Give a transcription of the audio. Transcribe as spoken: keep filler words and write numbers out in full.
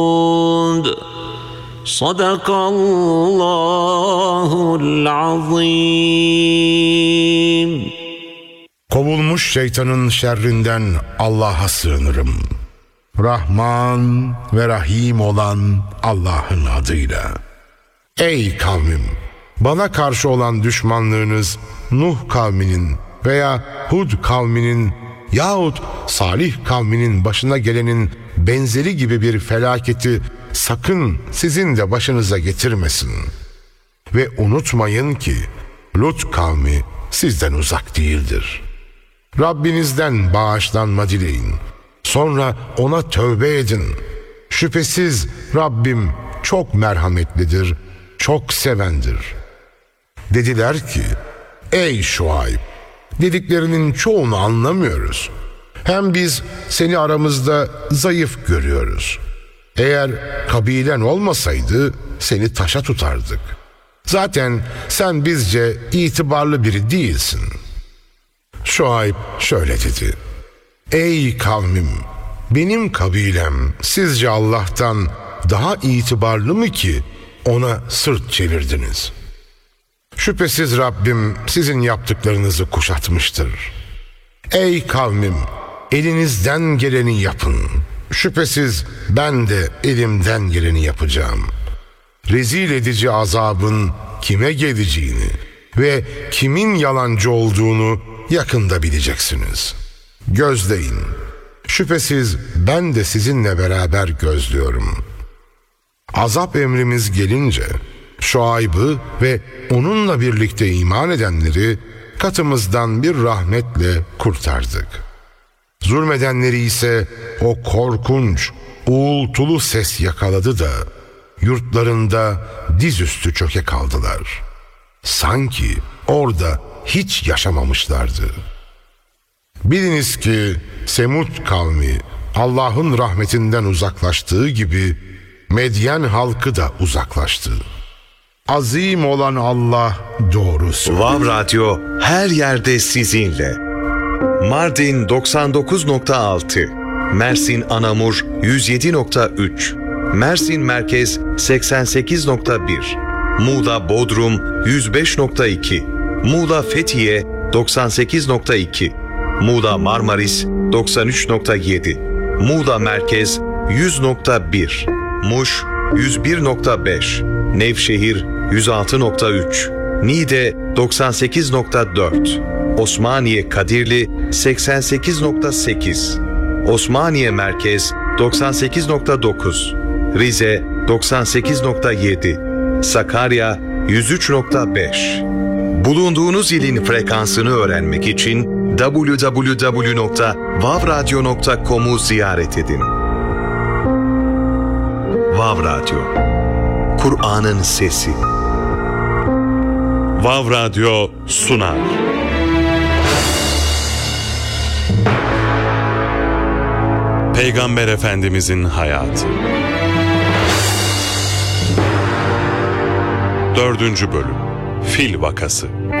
Sadakallahul azim. Kovulmuş şeytanın şerrinden Allah'a sığınırım. Rahman ve Rahim olan Allah'ın adıyla. Ey kavmim! Bana karşı olan düşmanlığınız Nuh kavminin veya Hud kavminin yahut Salih kavminin başına gelenin benzeri gibi bir felaketi sakın sizin de başınıza getirmesin. Ve unutmayın ki Lut kavmi sizden uzak değildir. Rabbinizden bağışlanma dileyin. Sonra ona tövbe edin. Şüphesiz Rabbim çok merhametlidir, çok sevendir. Dediler ki, ey Şuayb, dediklerinin çoğunu anlamıyoruz. Hem biz seni aramızda zayıf görüyoruz. Eğer kabilen olmasaydı seni taşa tutardık. Zaten sen bizce itibarlı biri değilsin. Şuayb şöyle dedi. Ey kavmim! Benim kabilem sizce Allah'tan daha itibarlı mı ki ona sırt çevirdiniz? Şüphesiz Rabbim sizin yaptıklarınızı kuşatmıştır. Ey kavmim! Elinizden geleni yapın. Şüphesiz ben de elimden geleni yapacağım. Rezil edici azabın kime geleceğini ve kimin yalancı olduğunu yakında bileceksiniz. Gözleyin. Şüphesiz ben de sizinle beraber gözlüyorum. Azap emrimiz gelince Şuayb'ı ve onunla birlikte iman edenleri katımızdan bir rahmetle kurtardık. Zulmedenleri ise o korkunç, uğultulu ses yakaladı da yurtlarında dizüstü çöke kaldılar. Sanki orada hiç yaşamamışlardı. Biliniz ki Semud kavmi Allah'ın rahmetinden uzaklaştığı gibi Medyen halkı da uzaklaştı. Azim olan Allah doğru söylüyor. Vav Radyo her yerde sizinle. Mardin doksan dokuz nokta altı, Mersin Anamur yüz yedi nokta üç, Mersin Merkez seksen sekiz nokta bir, Muğla Bodrum yüz beş nokta iki, Muğla Fethiye doksan sekiz nokta iki, Muğla Marmaris doksan üç nokta yedi, Muğla Merkez yüz nokta bir, Muş yüz bir nokta beş, Nevşehir yüz altı nokta üç, Niğde doksan sekiz nokta dört, Osmaniye Kadirli seksen sekiz nokta sekiz, Osmaniye Merkez doksan sekiz nokta dokuz, Rize doksan sekiz nokta yedi, Sakarya yüz üç nokta beş. Bulunduğunuz ilin frekansını öğrenmek için double-u double-u double-u nokta vav radyo nokta com'u ziyaret edin. Vav Radyo, Kur'an'ın sesi. Vav Radyo sunar. Peygamber Efendimizin hayatı. Dördüncü bölüm. Fil vakası.